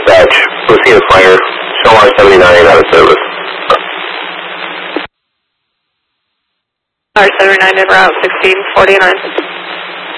dispatch. Lucina Fire, show R79 out of service. R79 en route 1649.